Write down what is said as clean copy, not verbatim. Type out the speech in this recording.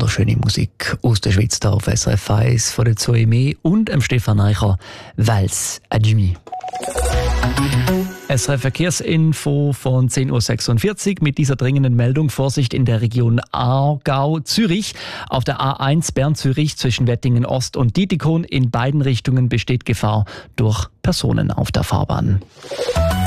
wunderschöne Musik aus der Schweiz da auf SRF 1 von der Zoe und Stefan Eicher, Vals à demi. SRF Verkehrsinfo von 10.46 Uhr mit dieser dringenden Meldung. Vorsicht in der Region Aargau-Zürich. Auf der A1 Bern-Zürich zwischen Wettingen Ost und Dietikon in beiden Richtungen besteht Gefahr durch Personen auf der Fahrbahn.